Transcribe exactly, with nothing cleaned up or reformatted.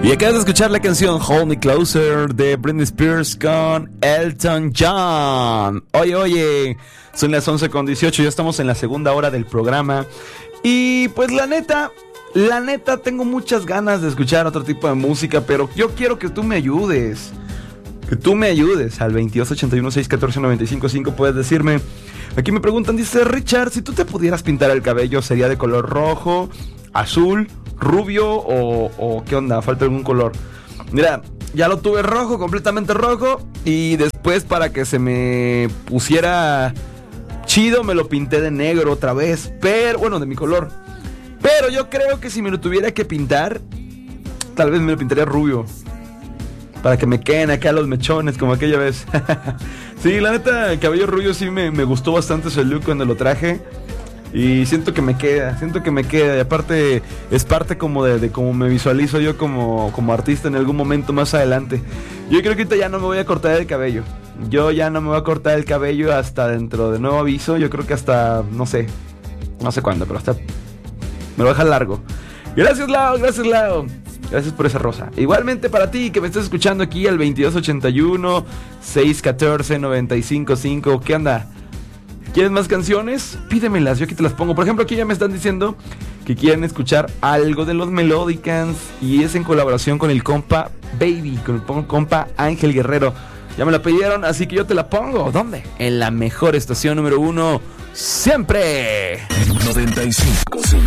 Y acabas de escuchar la canción Hold Me Closer de Britney Spears con Elton John. Oye, oye, son las once con dieciocho, ya estamos en la segunda hora del programa. Y pues la neta, la neta tengo muchas ganas de escuchar otro tipo de música, pero yo quiero que tú me ayudes. Que tú me ayudes al veintidós ochenta y uno, seiscientos catorce, noventa y cinco cinco. Puedes decirme, aquí me preguntan, dice Richard, si tú te pudieras pintar el cabello, ¿sería de color rojo, azul, rubio o, o qué onda? ¿Falta algún color? Mira, ya lo tuve rojo, completamente rojo, y después para que se me pusiera chido me lo pinté de negro otra vez, pero bueno, de mi color. Pero yo creo que si me lo tuviera que pintar, tal vez me lo pintaría rubio, para que me queden acá los mechones como aquella vez. Sí, la neta, el cabello rubio sí me, me gustó bastante ese look cuando lo traje. Y siento que me queda, siento que me queda. Y aparte es parte como de, de cómo me visualizo yo como, como artista en algún momento más adelante. Yo creo que ahorita ya no me voy a cortar el cabello. Yo ya no me voy a cortar el cabello hasta dentro de nuevo aviso. Yo creo que hasta, no sé, no sé cuándo, pero hasta me lo voy a dejar largo. Gracias, Lau, gracias, Lau. Gracias por esa rosa. Igualmente para ti que me estás escuchando aquí al veintidós ochenta y uno, seiscientos catorce, noventa y cinco cinco. ¿Qué onda? ¿Quieres más canciones? Pídemelas, yo aquí te las pongo. Por ejemplo, aquí ya me están diciendo que quieren escuchar algo de los Melodicans, y es en colaboración con el compa Baby, con el compa Ángel Guerrero. Ya me la pidieron, así que yo te la pongo. ¿Dónde? En la mejor estación número uno siempre. noventa y cinco cinco.